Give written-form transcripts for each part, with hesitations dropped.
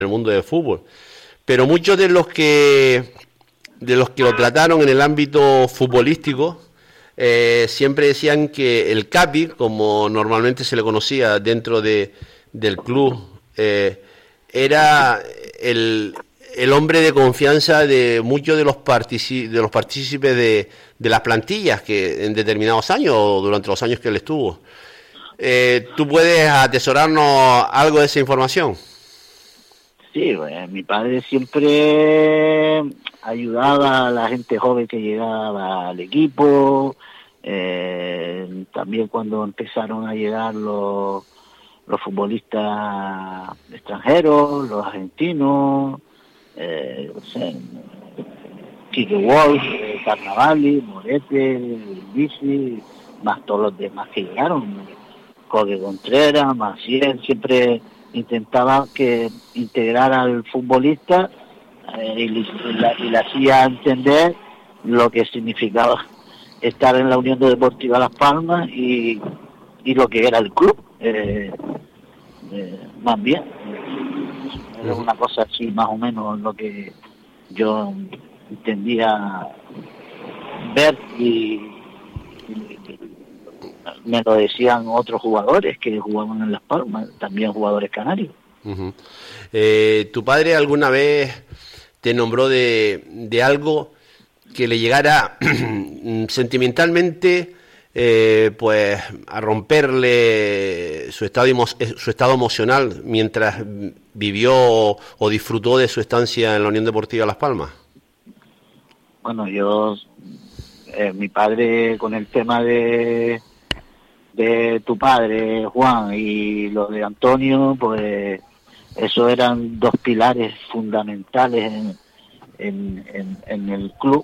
el mundo del fútbol. Pero muchos de los que lo trataron en el ámbito futbolístico, siempre decían que el Capi, como normalmente se le conocía dentro del club, era el hombre de confianza de muchos de los partícipes de las plantillas que en determinados años o durante los años que él estuvo. ¿Tú puedes atesorarnos algo de esa información? Sí, pues, mi padre siempre ayudaba a la gente joven que llegaba al equipo, también cuando empezaron a llegar los futbolistas extranjeros, los argentinos, no sé, Quique Wolf, Carnavali, Morete, Bici, más todos los demás que llegaron, Coque Contreras, Maciel, siempre intentaba que integrar al futbolista y le hacía entender lo que significaba estar en la Unión Deportiva Las Palmas y lo que era el club, más bien. Era una cosa así, más o menos, lo que yo entendía ver y me lo decían otros jugadores que jugaban en Las Palmas, también jugadores canarios. Uh-huh. ¿Tu padre alguna vez te nombró de algo que le llegara sentimentalmente, pues a romperle su estado emocional mientras vivió o disfrutó de su estancia en la Unión Deportiva Las Palmas? Bueno, mi padre, con el tema de tu padre, Juan, y lo de Antonio, pues eso eran dos pilares fundamentales en el club.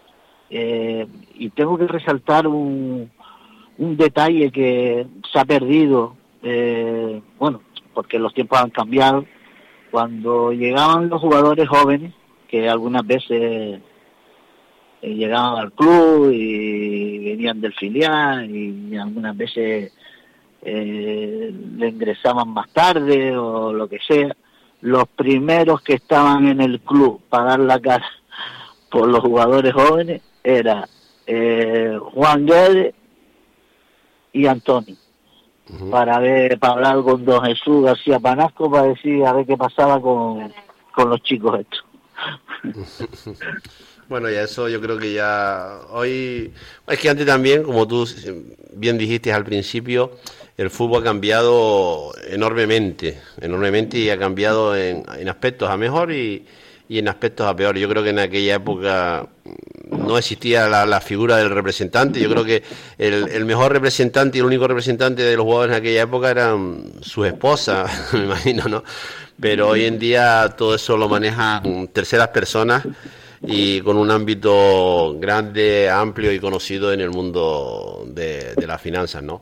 Y tengo que resaltar un detalle que se ha perdido, bueno, porque los tiempos han cambiado. Cuando llegaban los jugadores jóvenes, que algunas veces llegaban al club y venían del filial y algunas veces le ingresaban más tarde o lo que sea, los primeros que estaban en el club para dar la cara por los jugadores jóvenes era Juan Guedes y Antonio, uh-huh, para hablar con don Jesús García Panasco para decir a ver qué pasaba con los chicos estos. Bueno, ya eso yo creo que ya hoy, es que antes también, como tú bien dijiste al principio, el fútbol ha cambiado enormemente y ha cambiado en aspectos a mejor y en aspectos a peor. Yo creo que en aquella época no existía la figura del representante. Yo creo que el mejor representante y el único representante de los jugadores en aquella época eran sus esposas, me imagino, ¿no? Pero hoy en día todo eso lo manejan terceras personas y con un ámbito grande, amplio y conocido en el mundo de las finanzas, ¿no?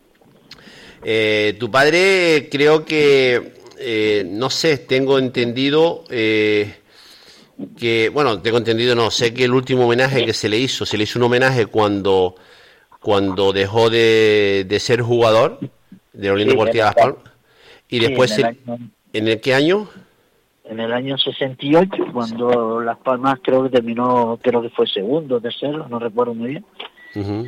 Tu padre, creo que, no sé, tengo entendido no, sé que el último homenaje que se le hizo un homenaje cuando dejó de ser jugador de la Unión Deportiva Las Palmas y después, ¿en el qué año? En el año 68, cuando Las Palmas creo que fue segundo, tercero, no recuerdo muy bien. Uh-huh.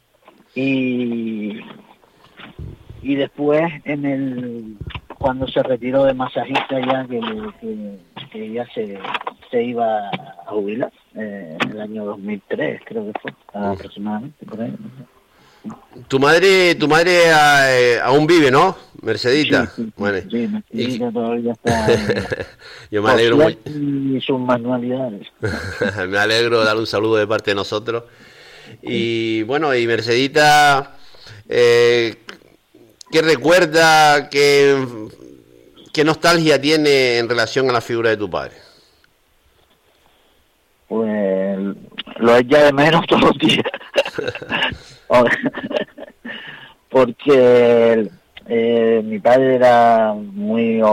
Y después cuando se retiró de masajista ya que ya se iba a jubilar, en el año 2003 creo que fue, aproximadamente, por ahí. Tu madre aún vive, ¿no? Mercedita. Sí, bueno, sí, Mercedita todavía está. Yo me alegro mucho. Y sus manualidades. Me alegro de dar un saludo de parte de nosotros. Y bueno, y Mercedita, ¿qué recuerda, qué nostalgia tiene en relación a la figura de tu padre? Pues lo echa de menos todos los días. Porque mi padre era muy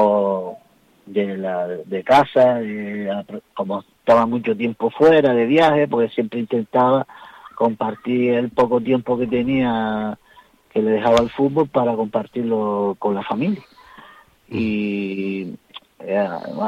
de casa, como estaba mucho tiempo fuera de viaje, porque siempre intentaba compartir el poco tiempo que tenía, que le dejaba el fútbol, para compartirlo con la familia. Y además